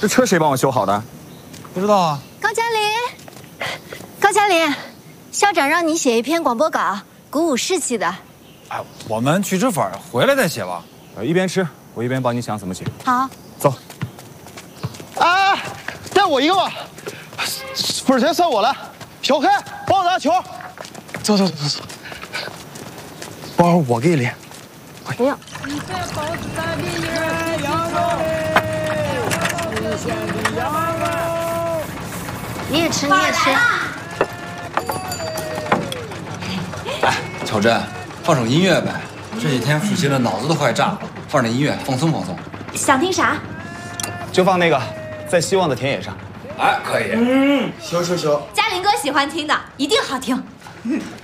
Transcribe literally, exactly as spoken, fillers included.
这车谁帮我修好的？ 不知道啊。 高嘉林，高嘉林，校长让你写一篇广播稿，鼓舞士气的。 哎，我们去吃粉，回来再写吧。 呃，一边吃，我一边帮你想怎么写。 好， 走。 啊，带我一个吧，分钱算我了。小黑，帮我拿球。走走走走走。包我给你。 不用。你也吃，你也吃。 哎，乔真，放首音乐呗。这几天复习的脑子都快炸了，放点音乐放松放松。 想听啥？ 就放那个，在希望的田野上。 哎，可以。 嗯，行行行。 嘉林哥喜欢听的，一定好听。